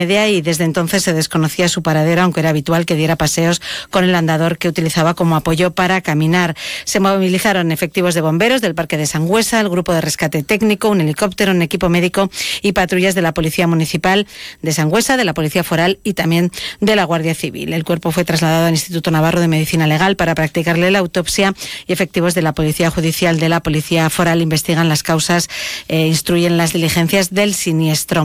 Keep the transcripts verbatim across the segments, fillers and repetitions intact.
y desde entonces se desconocía su paradero, aunque era habitual que diera paseos con el andador que utilizaba como apoyo para caminar. Se movilizaron efectivos de bomberos del Parque de Sangüesa, el grupo de rescate técnico, un helicóptero, un equipo médico y patrullas de la Policía Municipal de Sangüesa, de la Policía Foral y también de la Guardia Civil. El cuerpo fue trasladado al Instituto Navarro de Medicina Legal para practicarle la autopsia y efectivos de la Policía Judicial de la Policía Foral investigan las causas e instruyen las diligencias del siniestro.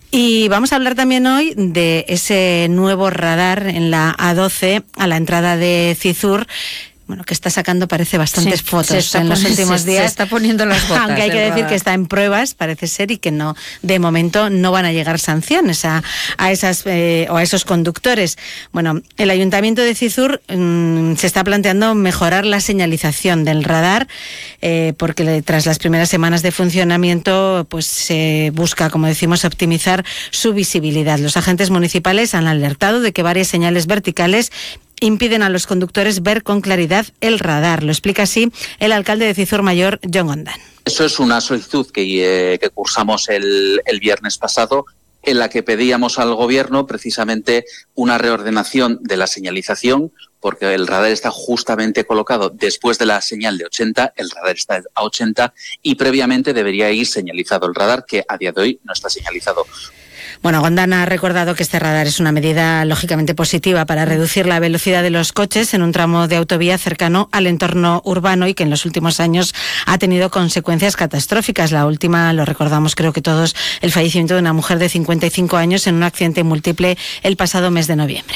Y vamos a hablar también hoy de ese nuevo radar en la A doce a la entrada de Cizur. Bueno, que está sacando, parece, bastantes sí, fotos en los últimos días. Se está poniendo las botas. Aunque hay que decir radar. que está en pruebas, parece ser, y que no, de momento no van a llegar sanciones a, a esas eh, o a esos conductores. Bueno, el Ayuntamiento de Cizur mmm, se está planteando mejorar la señalización del radar, eh, porque tras las primeras semanas de funcionamiento, pues se busca, como decimos, optimizar su visibilidad. Los agentes municipales han alertado de que varias señales verticales impiden a los conductores ver con claridad el radar. Lo explica así el alcalde de Cizur Mayor, Jon Gondán. Eso es una solicitud que, eh, que cursamos el, el viernes pasado, en la que pedíamos al Gobierno precisamente una reordenación de la señalización, porque el radar está justamente colocado después de la señal de ochenta, el radar está a ochenta y previamente debería ir señalizado el radar, que a día de hoy no está señalizado. Bueno, Gondán ha recordado que este radar es una medida lógicamente positiva para reducir la velocidad de los coches en un tramo de autovía cercano al entorno urbano y que en los últimos años ha tenido consecuencias catastróficas. La última, lo recordamos creo que todos, el fallecimiento de una mujer de cincuenta y cinco años en un accidente múltiple el pasado mes de noviembre.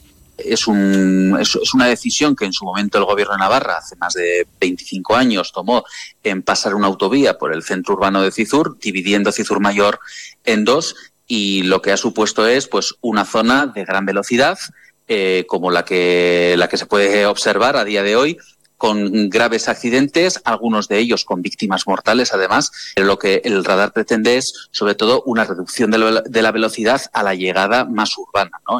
Es, un, es, es una decisión que en su momento el Gobierno de Navarra, hace más de veinticinco años, tomó en pasar una autovía por el centro urbano de Cizur, dividiendo Cizur Mayor en dos. Y lo que ha supuesto es pues una zona de gran velocidad, eh, como la que, la que se puede observar a día de hoy, con graves accidentes, algunos de ellos con víctimas mortales además. Pero lo que el radar pretende es, sobre todo, una reducción de la, de la velocidad a la llegada más urbana, ¿no?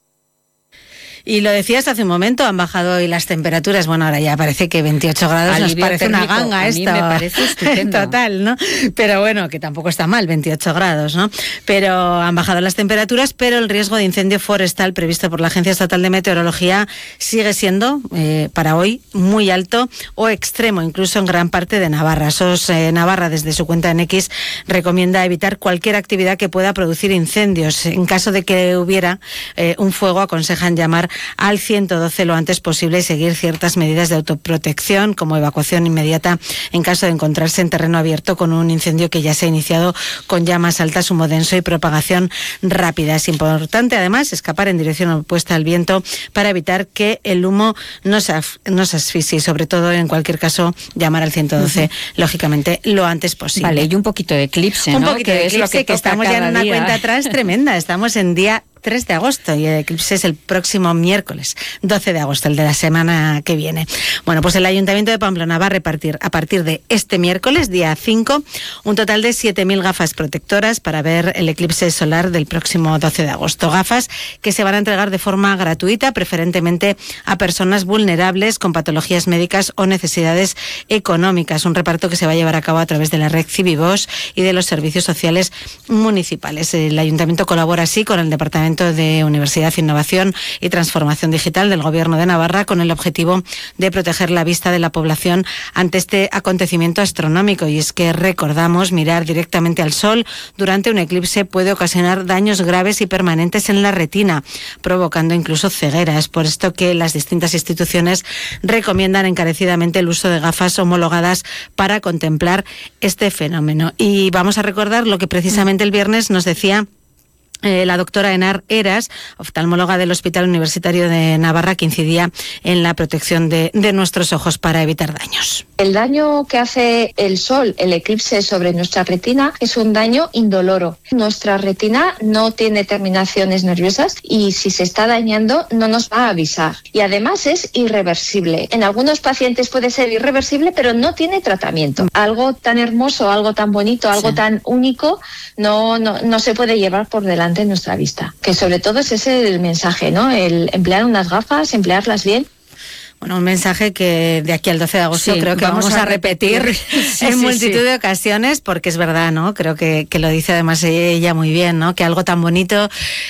Y lo decías hace un momento, han bajado hoy las temperaturas. Bueno, ahora ya parece que veintiocho grados Alivio nos parece térmico, una ganga esto. A mí me parece estupendo. Total, ¿no? Pero bueno, que tampoco está mal, veintiocho grados, ¿no? Pero han bajado las temperaturas, pero el riesgo de incendio forestal previsto por la Agencia Estatal de Meteorología sigue siendo, eh, para hoy, muy alto o extremo, incluso en gran parte de Navarra. SOS eh, Navarra, desde su cuenta en X, recomienda evitar cualquier actividad que pueda producir incendios. En caso de que hubiera eh, un fuego, aconsejan llamar al ciento doce lo antes posible y seguir ciertas medidas de autoprotección, como evacuación inmediata en caso de encontrarse en terreno abierto con un incendio que ya se ha iniciado con llamas altas, humo denso y propagación rápida. Es importante, además, escapar en dirección opuesta al viento para evitar que el humo nos, af- nos asfixie y, sobre todo, en cualquier caso, llamar al ciento doce, uh-huh. lógicamente, lo antes posible. Vale, y un poquito de eclipse, un ¿no? poquito que de es eclipse, lo que, que estamos ya en una día. cuenta atrás tremenda. Estamos en día tres de agosto y el eclipse es el próximo miércoles, doce de agosto, el de la semana que viene. Bueno, pues el Ayuntamiento de Pamplona va a repartir a partir de este miércoles, día cinco, un total de siete mil gafas protectoras para ver el eclipse solar del próximo doce de agosto. Gafas que se van a entregar de forma gratuita, preferentemente a personas vulnerables con patologías médicas o necesidades económicas. Un reparto que se va a llevar a cabo a través de la red Civivos y de los servicios sociales municipales. El Ayuntamiento colabora así con el Departamento de Universidad, Innovación y Transformación Digital del Gobierno de Navarra con el objetivo de proteger la vista de la población ante este acontecimiento astronómico. Y es que recordamos, mirar directamente al sol durante un eclipse puede ocasionar daños graves y permanentes en la retina, provocando incluso ceguera. Es por esto que las distintas instituciones recomiendan encarecidamente el uso de gafas homologadas para contemplar este fenómeno. Y vamos a recordar lo que precisamente el viernes nos decía Eh, la doctora Enar Eras, oftalmóloga del Hospital Universitario de Navarra, que incidía en la protección de, de nuestros ojos para evitar daños. El daño que hace el sol, el eclipse sobre nuestra retina, es un daño indoloro. Nuestra retina no tiene terminaciones nerviosas y si se está dañando no nos va a avisar. Y además es irreversible. En algunos pacientes puede ser irreversible, pero no tiene tratamiento. Algo tan hermoso, algo tan bonito, algo sí. tan único, no, no, no se puede llevar por delante en nuestra vista, que sobre todo es ese el mensaje, ¿no? El emplear unas gafas, emplearlas bien. Bueno, un mensaje que de aquí al doce de agosto Sí, creo que vamos, vamos a a repetir, repetir. Sí, en sí, multitud sí. de ocasiones, porque es verdad, ¿no? Creo que, que lo dice además ella muy bien, ¿no? Que algo tan bonito